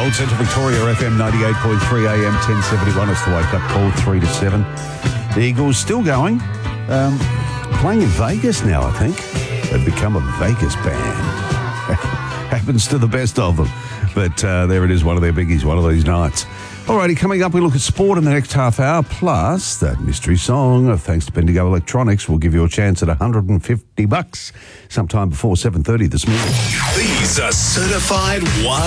old Central Victoria FM 98.3 AM 1071. It's the wake-up call, 3 to 7. The Eagles still going. Playing in Vegas now, I think. They've become a Vegas band. Happens to the best of them. But there it is, one of their biggies, one of these nights. Alrighty, coming up, we look at sport in the next half hour, plus that mystery song, thanks to Bendigo Electronics, will give you a chance at $150 sometime before 7:30 this morning. These are certified one.